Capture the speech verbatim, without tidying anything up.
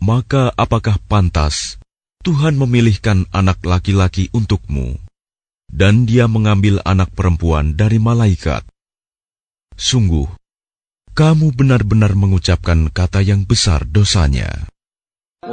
maka apakah pantas Tuhan memilihkan anak laki-laki untukmu, dan Dia mengambil anak perempuan dari malaikat? Sungguh, kamu benar-benar mengucapkan kata yang besar dosanya.